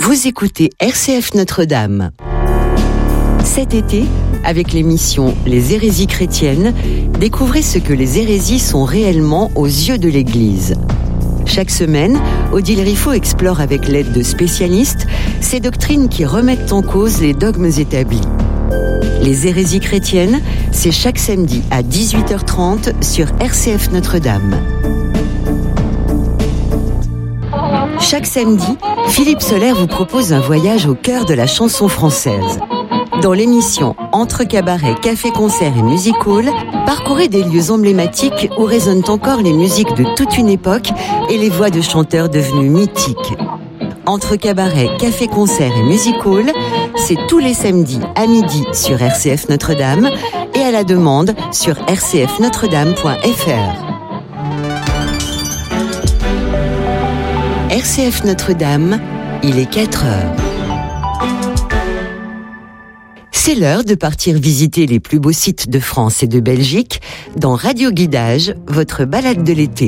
Vous écoutez RCF Notre-Dame. Cet été, avec l'émission Les hérésies chrétiennes, découvrez ce que les hérésies sont réellement aux yeux de l'Église. Chaque semaine, Odile Riffaut explore avec l'aide de spécialistes ces doctrines qui remettent en cause les dogmes établis. Les hérésies chrétiennes, c'est chaque samedi à 18h30 sur RCF Notre-Dame. Chaque samedi, Philippe Soler vous propose un voyage au cœur de la chanson française. Dans l'émission Entre cabaret, café, concert et music hall, parcourez des lieux emblématiques où résonnent encore les musiques de toute une époque et les voix de chanteurs devenus mythiques. Entre cabaret, café, concert et music hall, c'est tous les samedis à midi sur RCF Notre-Dame et à la demande sur rcfnotredame.fr. RCF Notre-Dame, il est 4 heures. C'est l'heure de partir visiter les plus beaux sites de France et de Belgique dans Radio Guidage, votre balade de l'été.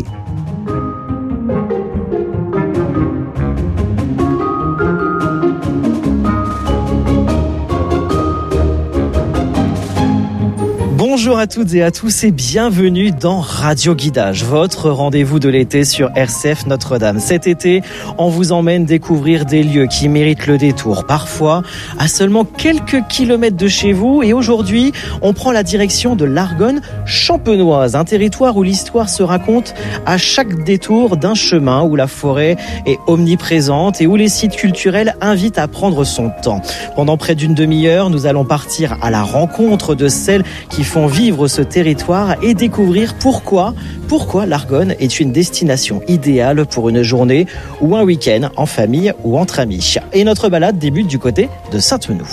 Bonjour à toutes et à tous et bienvenue dans Radio Guidage, votre rendez-vous de l'été sur RCF Notre-Dame. Cet été, on vous emmène découvrir des lieux qui méritent le détour, parfois à seulement quelques kilomètres de chez vous. Et aujourd'hui, on prend la direction de l'Argonne champenoise, un territoire où l'histoire se raconte à chaque détour d'un chemin, où la forêt est omniprésente et où les sites culturels invitent à prendre son temps. Pendant près d'une demi-heure, nous allons partir à la rencontre de celles qui font vivre ce territoire et découvrir pourquoi l'Argonne est une destination idéale pour une journée ou un week-end en famille ou entre amis. Et notre balade débute du côté de Sainte-Menou.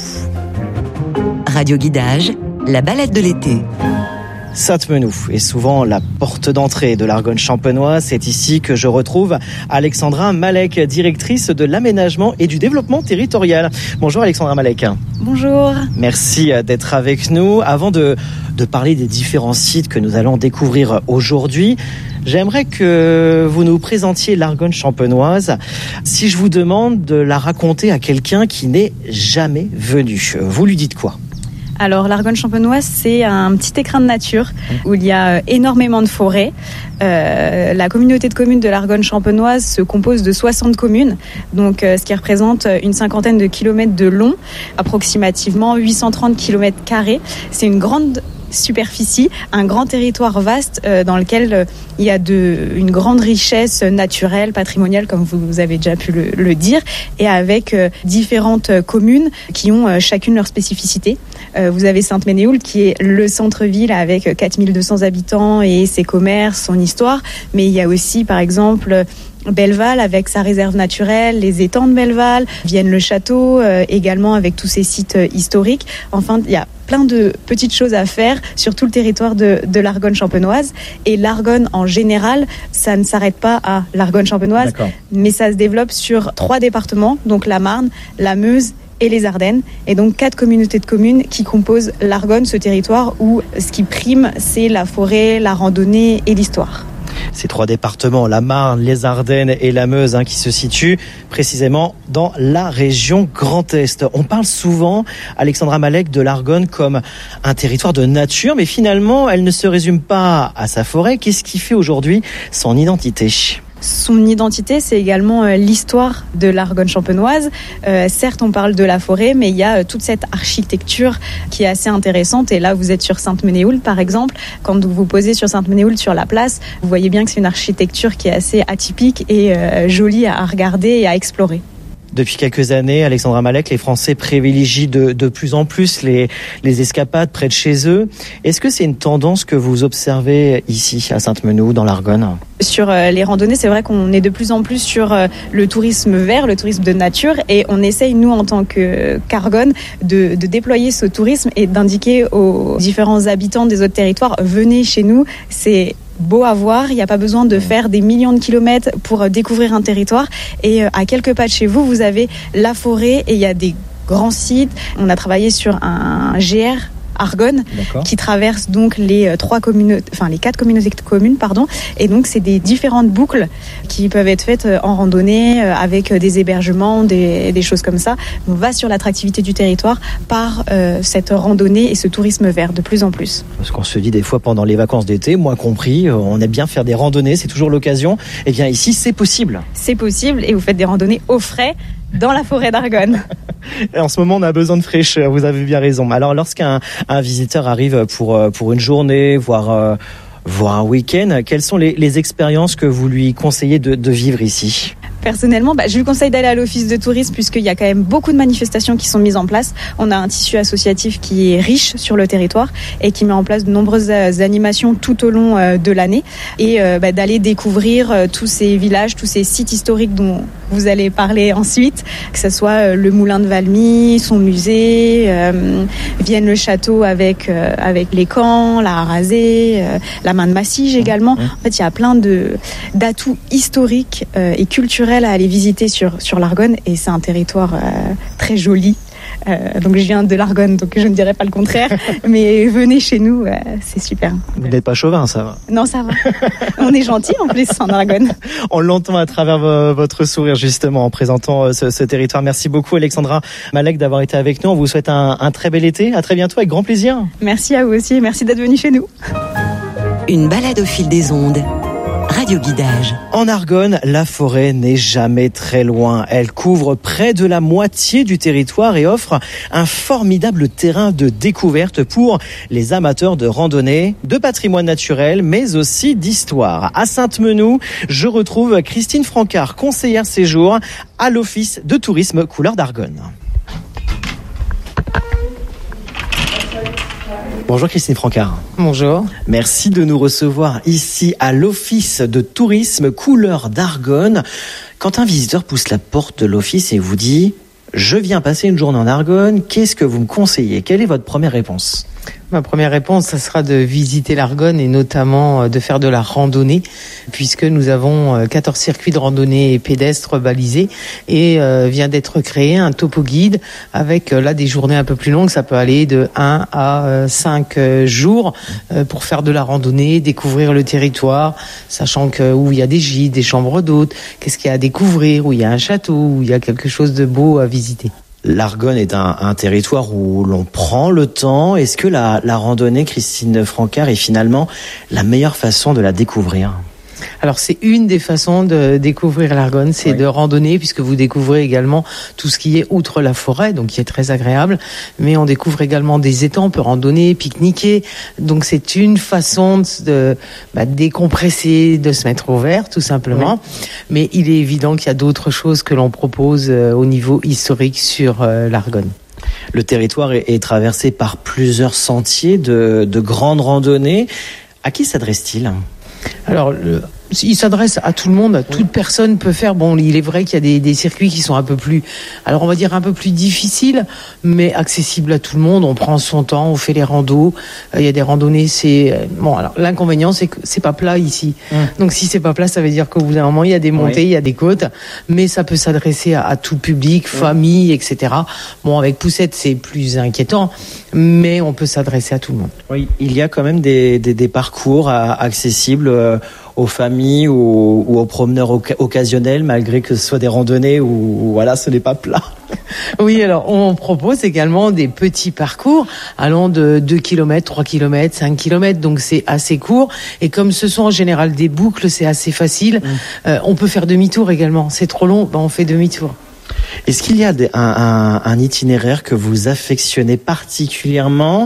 Radio Guidage, la balade de l'été. Sainte-Menou est souvent la porte d'entrée de l'Argonne champenoise. C'est ici que je retrouve Alexandra Malek, directrice de l'aménagement et du développement territorial. Bonjour Alexandra Malek. Bonjour. Merci d'être avec nous. Avant de parler des différents sites que nous allons découvrir aujourd'hui, j'aimerais que vous nous présentiez l'Argonne champenoise. Si je vous demande de la raconter à quelqu'un qui n'est jamais venu, vous lui dites quoi ? Alors l'Argonne champenoise, c'est un petit écrin de nature où il y a énormément de forêts. La communauté de communes de l'Argonne champenoise se compose de 60 communes, donc ce qui représente une cinquantaine de kilomètres de long, approximativement 830 kilomètres carrés. C'est une grande superficie, un grand territoire vaste dans lequel il y a une grande richesse naturelle, patrimoniale, comme vous avez déjà pu le dire, et avec différentes communes qui ont chacune leur spécificité. Vous avez Sainte-Ménéhould qui est le centre-ville avec 4200 habitants et ses commerces, son histoire, mais il y a aussi par exemple Belleval avec sa réserve naturelle, les étangs de Belleval, Vienne-le-Château également avec tous ses sites historiques. Enfin, il y a plein de petites choses à faire sur tout le territoire de l'Argonne champenoise. Et l'Argonne en général, ça ne s'arrête pas à l'Argonne champenoise, mais ça se développe sur 3 départements, donc la Marne, la Meuse et les Ardennes, et donc 4 communautés de communes qui composent l'Argonne, ce territoire où ce qui prime, c'est la forêt, la randonnée et l'histoire. Ces 3 départements, la Marne, les Ardennes et la Meuse, qui se situent précisément dans la région Grand Est. On parle souvent, Alexandra Malek, de l'Argonne comme un territoire de nature, mais finalement, elle ne se résume pas à sa forêt. Qu'est-ce qui fait aujourd'hui son identité ? Son identité, c'est également l'histoire de l'Argonne champenoise. Certes, on parle de la forêt, mais il y a toute cette architecture qui est assez intéressante. Et là, vous êtes sur Sainte-Ménéhould, par exemple. Quand vous vous posez sur Sainte-Ménéhould, sur la place, vous voyez bien que c'est une architecture qui est assez atypique et jolie à regarder et à explorer. Depuis quelques années, Alexandra Malek, les Français privilégient de plus en plus les escapades près de chez eux. Est-ce que c'est une tendance que vous observez ici, à Sainte-Menou, dans l'Argonne ? Sur les randonnées, c'est vrai qu'on est de plus en plus sur le tourisme vert, le tourisme de nature, et on essaye, nous, en tant qu'Argonne, de déployer ce tourisme et d'indiquer aux différents habitants des autres territoires, venez chez nous, c'est beau à voir, il n'y a pas besoin de faire des millions de kilomètres pour découvrir un territoire, et à quelques pas de chez vous, vous avez la forêt et il y a des grands sites. On a travaillé sur un GR Argonne, qui traverse donc les 4 communautés de communes, et donc c'est des différentes boucles qui peuvent être faites en randonnée avec des hébergements, des choses comme ça. On va sur l'attractivité du territoire par cette randonnée et ce tourisme vert de plus en plus. Parce qu'on se dit des fois pendant les vacances d'été, moi compris, on aime bien faire des randonnées, c'est toujours l'occasion. Eh bien ici, c'est possible. C'est possible et vous faites des randonnées au frais dans la forêt d'Argonne. En ce moment, on a besoin de fraîcheur, vous avez bien raison. Alors lorsqu'un visiteur arrive pour une journée, voire un week-end, quelles sont les expériences que vous lui conseillez de vivre ici ? Personnellement, je lui conseille d'aller à l'office de tourisme puisqu'il y a quand même beaucoup de manifestations qui sont mises en place. On a un tissu associatif qui est riche sur le territoire et qui met en place de nombreuses animations tout au long de l'année et d'aller découvrir tous ces villages, tous ces sites historiques dont vous allez parler ensuite, que ce soit le moulin de Valmy, son musée, Vienne le château avec les camps, la rasée, la main de Massige également. En fait, il y a plein d'atouts historiques et culturels à aller visiter sur l'Argonne et c'est un territoire très joli. Donc je viens de l'Argonne, donc je ne dirais pas le contraire, mais venez chez nous, c'est super. Vous n'êtes pas chauvin, ça va ? Non, ça va. On est gentil en plus en Argonne. On l'entend à travers votre sourire justement en présentant ce territoire. Merci beaucoup Alexandra Malek d'avoir été avec nous. On vous souhaite un très bel été. À très bientôt, avec grand plaisir. Merci à vous aussi, merci d'être venu chez nous. Une balade au fil des ondes. Radio Guidage. En Argonne, la forêt n'est jamais très loin. Elle couvre près de la moitié du territoire et offre un formidable terrain de découverte pour les amateurs de randonnée, de patrimoine naturel, mais aussi d'histoire. À Sainte-Menou, je retrouve Christine Francard, conseillère séjour à l'Office de tourisme Couleurs d'Argonne. Bonjour Christine Francard. Bonjour. Merci de nous recevoir ici à l'Office de tourisme Couleurs d'Argonne. Quand un visiteur pousse la porte de l'office et vous dit « Je viens passer une journée en Argonne, qu'est-ce que vous me conseillez ?» Quelle est votre première réponse ? Ma première réponse, ça sera de visiter l'Argonne et notamment de faire de la randonnée, puisque nous avons 14 circuits de randonnée pédestres balisés et vient d'être créé un topo guide avec là des journées un peu plus longues. Ça peut aller de 1 à 5 jours pour faire de la randonnée, découvrir le territoire, sachant que où il y a des gîtes, des chambres d'hôtes, qu'est-ce qu'il y a à découvrir, où il y a un château, où il y a quelque chose de beau à visiter. L'Argonne est un territoire où l'on prend le temps. Est-ce que la randonnée, Christine Francard, est finalement la meilleure façon de la découvrir ? Alors c'est une des façons de découvrir l'Argonne, c'est de randonner, puisque vous découvrez également tout ce qui est outre la forêt, donc qui est très agréable, mais on découvre également des étangs, on peut randonner, pique-niquer, donc c'est une façon de décompresser, de se mettre au vert tout simplement, mais il est évident qu'il y a d'autres choses que l'on propose au niveau historique sur l'Argonne. Le territoire est traversé par plusieurs sentiers de grandes randonnées. À qui s'adresse-t-il ? Alors, il s'adresse à tout le monde, toute personne peut faire. Bon, il est vrai qu'il y a des circuits qui sont un peu plus, alors on va dire un peu plus difficiles, mais accessibles à tout le monde. On prend son temps, on fait les randos. Il y a des randonnées, bon. Alors l'inconvénient, c'est que c'est pas plat ici. Donc si c'est pas plat, ça veut dire qu'au bout d'un moment, il y a des montées, il y a des côtes, mais ça peut s'adresser à tout public, famille, etc. Bon, avec poussette, c'est plus inquiétant, mais on peut s'adresser à tout le monde. Oui, il y a quand même des parcours accessibles aux familles ou aux promeneurs occasionnels, malgré que ce soit des randonnées où voilà, ce n'est pas plat. Oui, alors on propose également des petits parcours allant de 2 km, 3 km, 5 km, donc c'est assez court. Et comme ce sont en général des boucles, c'est assez facile. On peut faire demi-tour également. C'est trop long, on fait demi-tour. Est-ce qu'il y a un itinéraire que vous affectionnez particulièrement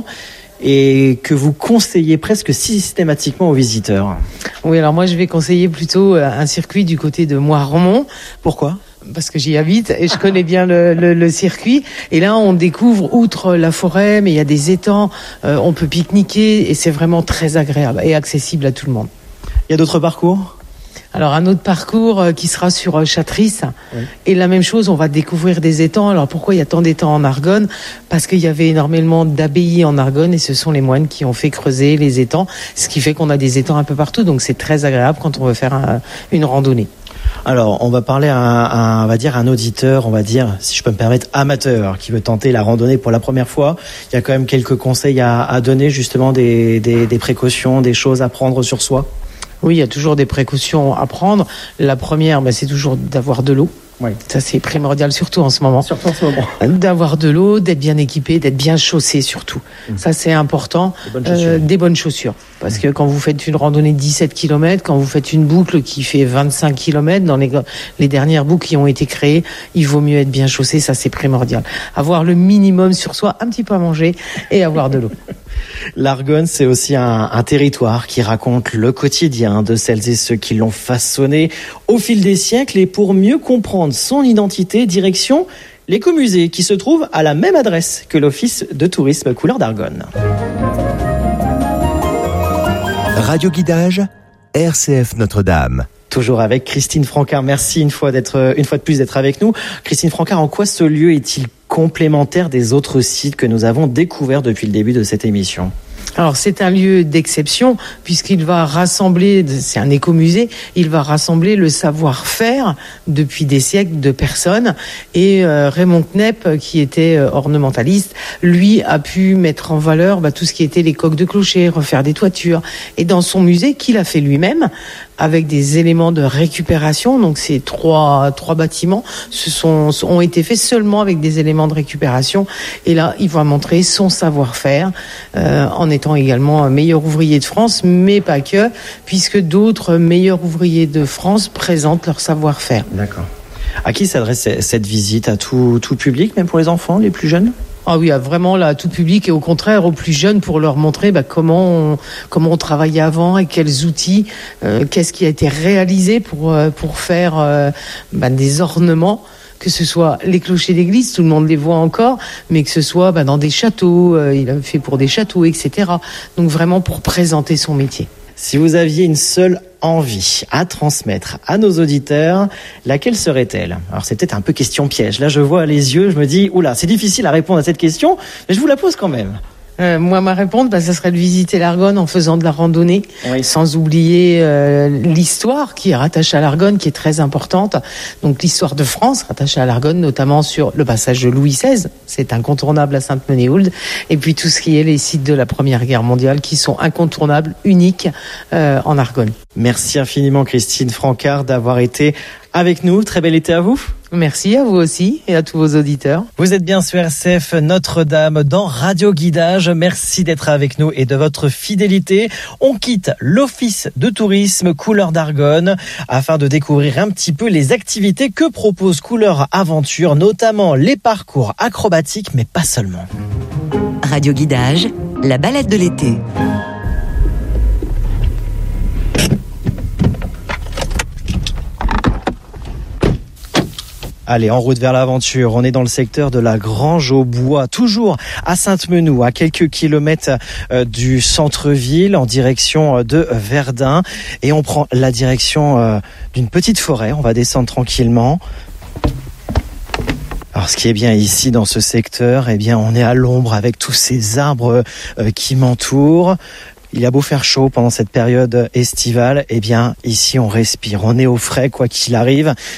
et que vous conseillez presque systématiquement aux visiteurs ? Oui, alors moi je vais conseiller plutôt un circuit du côté de Moiremont. Pourquoi ? Parce que j'y habite et je connais bien le circuit. Et là, on découvre, outre la forêt, mais il y a des étangs, on peut pique-niquer et c'est vraiment très agréable et accessible à tout le monde. Il y a d'autres parcours ? Alors un autre parcours qui sera sur Châtrice, et la même chose, on va découvrir des étangs. Alors pourquoi il y a tant d'étangs en Argonne ? Parce qu'il y avait énormément d'abbayes en Argonne et ce sont les moines qui ont fait creuser les étangs, ce qui fait qu'on a des étangs un peu partout, donc c'est très agréable quand on veut faire une randonnée. Alors, on va parler à un auditeur, si je peux me permettre, amateur, qui veut tenter la randonnée pour la première fois. Il y a quand même quelques conseils à donner, justement, des précautions, des choses à prendre sur soi. Oui, il y a toujours des précautions à prendre. La première, c'est toujours d'avoir de l'eau. Oui. Ça, c'est primordial, surtout en ce moment. Surtout en ce moment. D'avoir de l'eau, d'être bien équipé, d'être bien chaussé, surtout. Ça, c'est important. Des bonnes chaussures. Parce que quand vous faites une randonnée de 17 km, quand vous faites une boucle qui fait 25 km, dans les dernières boucles qui ont été créées, il vaut mieux être bien chaussé. Ça, c'est primordial. Avoir le minimum sur soi, un petit peu à manger et avoir de l'eau. L'Argonne, c'est aussi un territoire qui raconte le quotidien de celles et ceux qui l'ont façonné au fil des siècles. Et pour mieux comprendre son identité, direction l'écomusée qui se trouve à la même adresse que l'Office de tourisme Couleurs d'Argonne. Radio Guidage, RCF Notre-Dame. Toujours avec Christine Francard. Merci une fois de plus d'être avec nous. Christine Francard, en quoi ce lieu est-il complémentaire des autres sites que nous avons découverts depuis le début de cette émission ? Alors c'est un lieu d'exception puisqu'il va rassembler, c'est un écomusée, il va rassembler le savoir-faire depuis des siècles de personnes et Raymond Knepp qui était ornementaliste, lui a pu mettre en valeur tout ce qui était les coques de clocher, refaire des toitures et dans son musée qu'il a fait lui-même avec des éléments de récupération, donc ces trois bâtiments ont été faits seulement avec des éléments de récupération et là il va montrer son savoir-faire en étant également un meilleur ouvrier de France, mais pas que, puisque d'autres meilleurs ouvriers de France présentent leur savoir-faire. D'accord. À qui s'adresse cette visite ? À tout public, même pour les enfants, les plus jeunes ? Ah oui, vraiment là, tout public et au contraire aux plus jeunes pour leur montrer comment on travaillait avant et quels outils, qu'est-ce qui a été réalisé pour faire des ornements. Que ce soit les clochers d'église, tout le monde les voit encore, mais que ce soit dans des châteaux, il a fait pour des châteaux, etc. Donc vraiment pour présenter son métier. Si vous aviez une seule envie à transmettre à nos auditeurs, laquelle serait-elle ? Alors c'est peut-être un peu question piège. Là je vois les yeux, je me dis, oula, c'est difficile à répondre à cette question, mais je vous la pose quand même. Moi, ma réponse, ça serait de visiter l'Argonne en faisant de la randonnée, oui. Sans oublier l'histoire qui est rattachée à l'Argonne, qui est très importante. Donc l'histoire de France rattachée à l'Argonne, notamment sur le passage de Louis XVI, c'est incontournable à Sainte-Menehould, et puis tout ce qui est les sites de la Première Guerre mondiale qui sont incontournables, uniques en Argonne. Merci infiniment Christine Francard d'avoir été avec nous. Très bel été à vous. Merci à vous aussi et à tous vos auditeurs. Vous êtes bien sur RCF Notre-Dame dans Radio Guidage. Merci d'être avec nous et de votre fidélité. On quitte l'Office de tourisme Couleurs d'Argonne afin de découvrir un petit peu les activités que propose Couleurs Aventure, notamment les parcours acrobatiques, mais pas seulement. Radio Guidage, la balade de l'été. Allez, en route vers l'aventure. On est dans le secteur de la Grange au Bois, toujours à Sainte-Menehould, à quelques kilomètres du centre-ville, en direction de Verdun. Et on prend la direction d'une petite forêt. On va descendre tranquillement. Alors, ce qui est bien ici dans ce secteur, on est à l'ombre avec tous ces arbres qui m'entourent. Il a beau faire chaud pendant cette période estivale, ici on respire, on est au frais quoi qu'il arrive.